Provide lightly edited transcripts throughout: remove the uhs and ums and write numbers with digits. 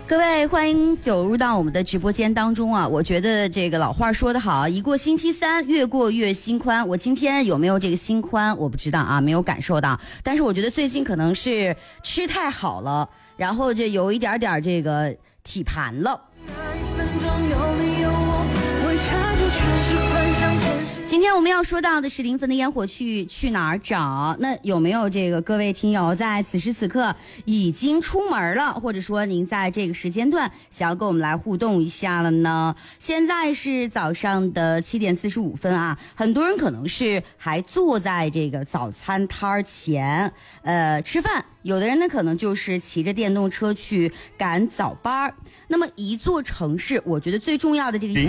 各位，欢迎走入到我们的直播间当中啊！我觉得这个老话说得好，一过星期三，越过越心宽。我今天有没有这个心宽，我不知道啊，没有感受到。但是我觉得最近可能是吃太好了，然后就有一点点这个体盘了。今天我们要说到的是临汾的烟火去哪儿找？那有没有这个各位听友在此时此刻已经出门了，或者说您在这个时间段想要跟我们来互动一下了呢？现在是早上的7点45分啊，很多人可能是还坐在这个早餐摊前吃饭，有的人呢可能就是骑着电动车去赶早班。那么一座城市，我觉得最重要的这个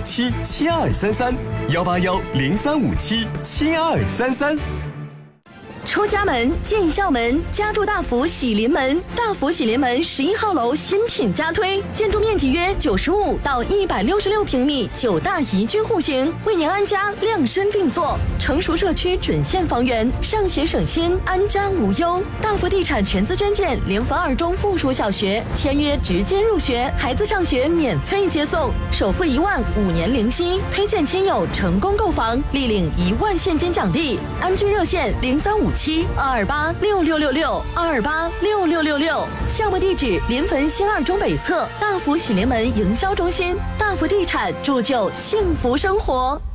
03577233，18103577233。 出家门进校门，家住大福喜临门。大福喜临门11号楼新品加推，建筑面积约95到166平米，9大宜居户型，为您安家量身定做。成熟社区准现房源，上学省心，安家无忧。大福地产全资捐建临汾2中附属小学，签约直接入学，孩子上学免费接送，首付1万，5年零息。推荐亲友成功购房，立领1万现金奖励。安居热线0357-228-6666，228-6666。项目地址临汾新2中北侧大福喜临门营销中心。大福地产铸就幸福生活。